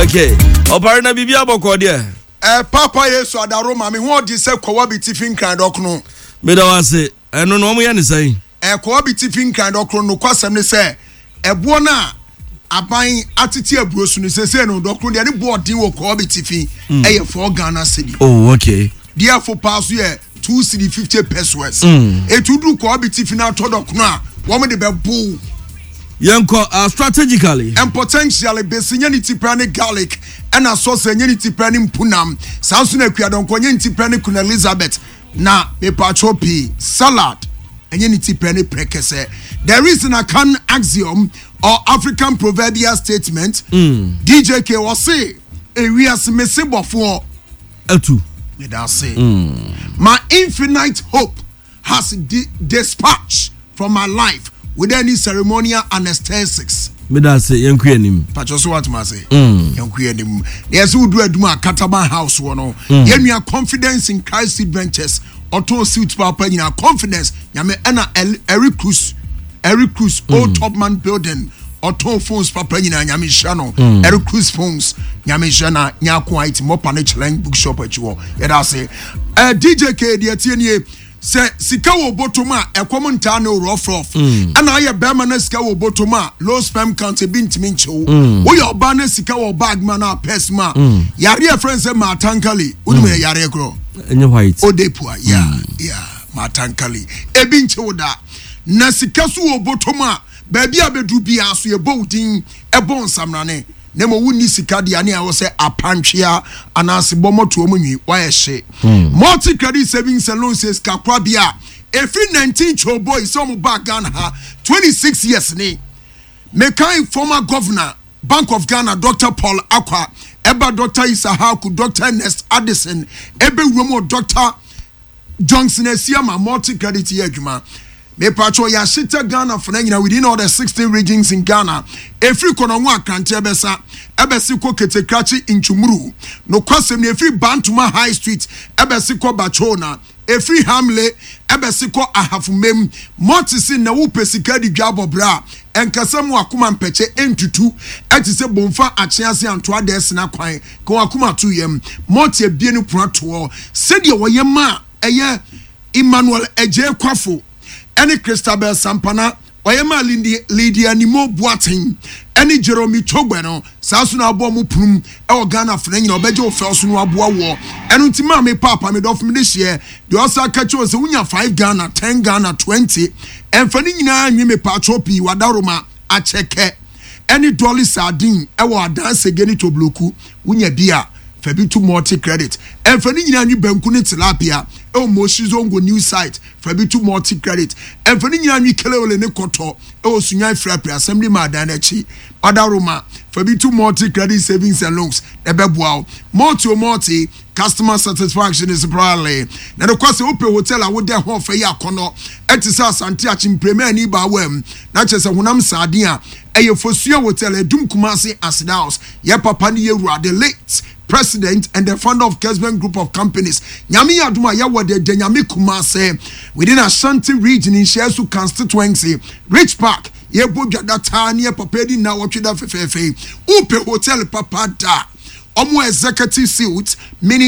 Okay. Oparina bibia boko dia. Papa Yesu adaroma me ho di se kowa bi tifin kan dokno. Me da wase. Eno no mo ya ne sai. Kowa bi tifin kan dokno no kwasem ne se ebo na aban atete aburosu ne sese no dokno de ne boardin wo kowa bi tifin eye 4 Ghana cedi. Oh, okay. Dia for pass ye 250 pesos. Etudu kowa bi tifin na to dokno a wo me de be bu. Yanko strategically and potentially besinya ni tipani garlic and a sauce and ni tipani mpunam sansuna kwiadon konye ni tipani kuna Elizabeth na pepachopi salad and ni tipani prekese. There is an Akan axiom or African proverbial statement. DJK was say we are mesibo for L2 without say my infinite hope has dispatched from my life with any ceremonial anesthetics. Me da say yanku anim. Pacho what ma say? Yanku anim. Yes, we do aduma Kataban house wono. Yenua confidence in Christ Adventures. Auto suit papa nyina confidence. Nyame na Eric Cruz old top man building. Auto phones papa nyina nyame hia no. Eric Cruz phones nyame hia na nyako it mo pane challenge bookshop achiwo. Yeda say DJ K de tie se sika wo botoma ekwomnta na rough ana aye bema na sika wo botoma low sperm count bi ntimi nchewo wo yo ba na sika wo bag man na pes ma yare e friend say matankali unum yare kro enye white odepua yeah matankali ebi nchewo da na sika so wo botoma ba bia bedu bia so ye bowdin ebon samrane nemo wuni sika dia ne a wo se apantwea anase bomoto omunwi wa yehye multi credit savings and loans says kakwa bia every 19 cho boy some back Ghana 26 years ni mekai former governor Bank of Ghana Dr. Paul Akwa eba Dr. Isahaku Dr. Ernest Addison ebe romo Dr. Johnson Esiama multi credit yedwuma me pacho ya shita Ghana for nyina within all the 16 regions in Ghana every kono nwa akante ebesa ebesi ko ketekrachi inchumuru no kwasem ne every Bantuma High Street ebesi ko Bachona every Hamle ebesi ko Ahafumem motisi na wo pesika di dwabo bra enkasam akuma mpeche entutu etise bomfa achease anto ades na kwan ko akuma tu yem moti ebie no prato sede wo yema eye Emmanuel Eje Kwafo any Christabel Sampana oyema Lydia Nimo Boating any Jeremy Chogweno Sasuna abo mu prum e Ghana fna nyina obeje ofel no aboa wo eno ntima me papa me dof me this year the also catch us unya 5 Ghana 10 Ghana 20 enfani nyina anwe me patropi wadaroma acheke any dolly sardine e wo dance geni to bloku unya bia Fabitu multi credit enfani nyina anwe banku ne tilapia e mo shizongo new site Fabitu multi credit enfani nyina anwe kelewole ne koto e osunya frapra assembly madan achi adaroma Fabitu multi credit savings and loans ebeboa multi customer satisfaction is probably na the kwase ope hotel a wo de ho fa ya kono etisa asante achimpreme ni ba wam na chese hunam sade a eye fosua hotel edum kumase Asidaus ye papa ni yewura the late president and the founder of Kesben Group of Companies nyame aduma ya wode de nyame kumase within Ashanti region in Shesu constituency Rich Park ye bodwa data ne papa di na wotwe da fefefe upe hotel papa da omo executive suite mini